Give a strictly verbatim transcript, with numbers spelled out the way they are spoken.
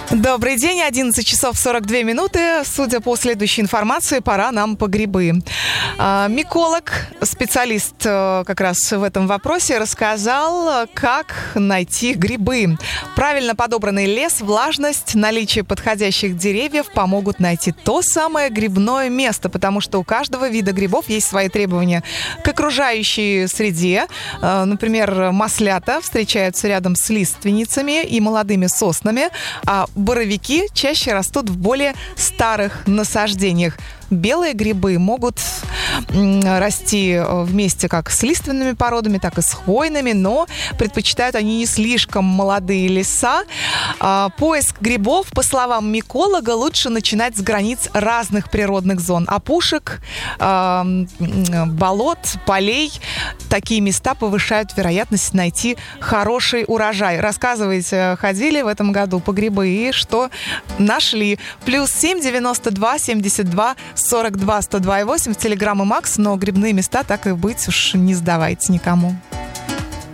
Добрый день, одиннадцать часов сорок две минуты. Судя по следующей информации, пора нам по грибы. Миколог, специалист как раз в этом вопросе, рассказал, как найти грибы. Правильно подобранный лес, влажность, наличие подходящих деревьев помогут найти то самое грибное место, потому что у каждого вида грибов есть свои требования к окружающей среде. Например, маслята встречаются рядом с лиственницами и молодыми соснами, а боровики чаще растут в более старых насаждениях. Белые грибы могут расти вместе как с лиственными породами, так и с хвойными, но предпочитают они не слишком молодые леса. Поиск грибов, по словам миколога, лучше начинать с границ разных природных зон. Опушек, болот, полей. Такие места повышают вероятность найти хороший урожай. Рассказывайте, ходили в этом году по грибы и что нашли. Плюс семь девяносто два семьдесят два сорок два сто два и восемь в Телеграм и Макс, но грибные места, так и быть, уж не сдавайте никому.